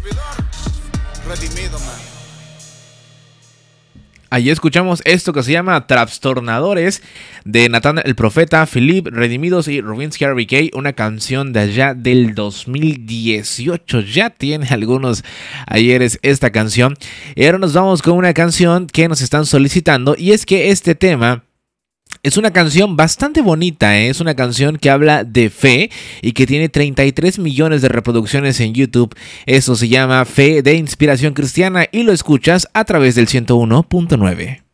Ahí escuchamos esto que se llama Trastornadores de Natán el Profeta, Philip, Redimidos y Rubinsky RBK, una canción de allá del 2018. Ya tiene algunos ayeres esta canción. Y ahora nos vamos con una canción que nos están solicitando, y es que este tema es una canción bastante bonita, ¿eh? Es una canción que habla de fe y que tiene 33 millones de reproducciones en YouTube. Eso se llama Fe de Inspiración Cristiana y lo escuchas a través del 101.9.